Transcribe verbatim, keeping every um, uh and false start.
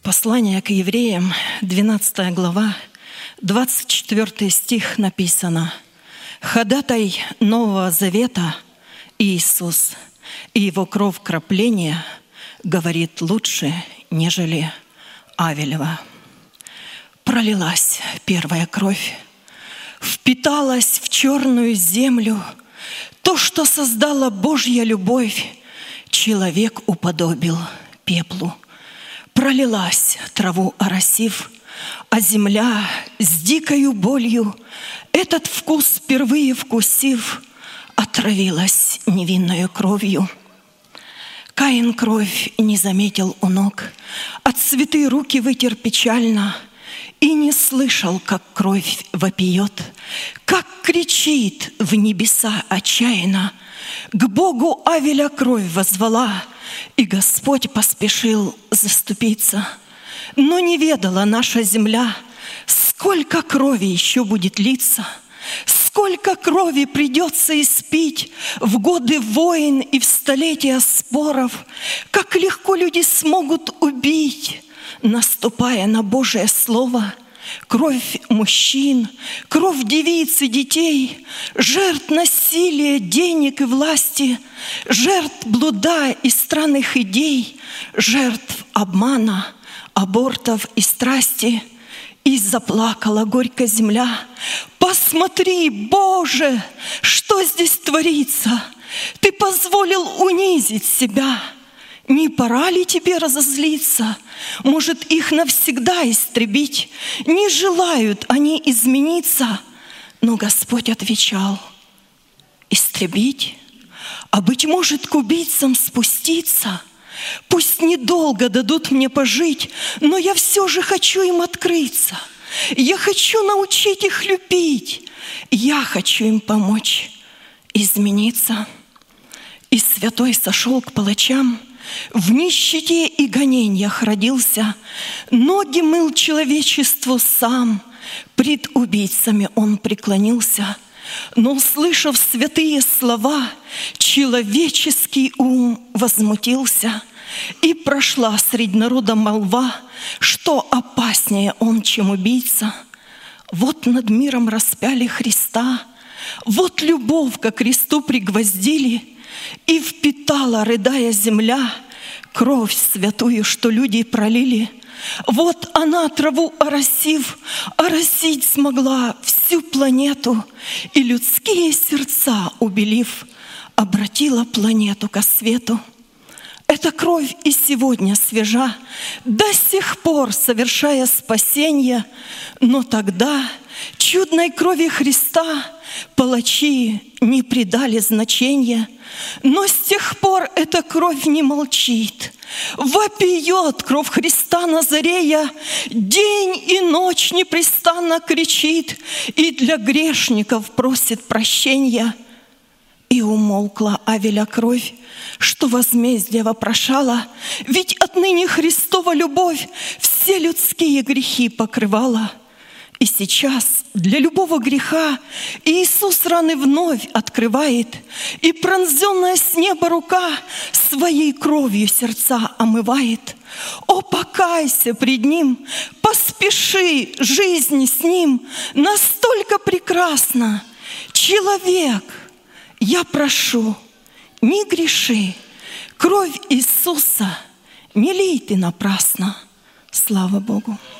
Послание к евреям, двенадцатая глава, двадцать четвёртый стих написано: «Ходатай Нового Завета Иисус, и Его кровь кропления говорит лучше, нежели Авелева». Пролилась первая кровь, впиталась в черную землю. То, что создала Божья любовь, человек уподобил пеплу. Пролилась, траву оросив, а земля с дикою болью, этот вкус впервые вкусив, отравилась невинною кровью. Каин кровь не заметил у ног, а цветы руки вытер печально и не слышал, как кровь вопиет, как кричит в небеса отчаянно. К Богу Авеля кровь воззвала, и Господь поспешил заступиться. Но не ведала наша земля, сколько крови еще будет литься, сколько крови придется испить в годы войн и в столетия споров, как легко люди смогут убить, наступая на Божие Слово. Кровь мужчин, кровь девиц и детей, жертв насилия, денег и власти, жертв блуда и странных идей, жертв обмана, абортов и страсти. И заплакала горько земля: «Посмотри, Боже, что здесь творится! Ты позволил унизить себя. Не пора ли тебе разозлиться? Может, их навсегда истребить? Не желают они измениться». Но Господь отвечал: «Истребить? А быть может, к убийцам спуститься? Пусть недолго дадут мне пожить, но я все же хочу им открыться. Я хочу научить их любить. Я хочу им помочь измениться». И святой сошел к палачам, в нищете и гонениях родился, ноги мыл человечеству сам, пред убийцами он преклонился. Но, услышав святые слова, человеческий ум возмутился, и прошла среди народа молва, что опаснее он, чем убийца. Вот над миром распяли Христа, вот любовь ко кресту пригвоздили, и впитала, рыдая, земля кровь святую, что люди пролили. Вот она, траву оросив, оросить смогла всю планету, и людские сердца убелив, обратила планету ко свету. Эта кровь и сегодня свежа, до сих пор совершая спасение, но тогда чудной крови Христа палачи не придали значения. Но с тех пор эта кровь не молчит, вопиет кровь Христа Назарея, день и ночь непрестанно кричит и для грешников просит прощения. И умолкла Авеля кровь, что возмездие вопрошала, ведь отныне Христова любовь все людские грехи покрывала. И сейчас для любого греха Иисус раны вновь открывает, и пронзенная с неба рука своей кровью сердца омывает. О, покайся пред Ним, поспеши, жизнь с Ним настолько прекрасна. Человек, я прошу, не греши, кровь Иисуса не лей ты напрасно. Слава Богу!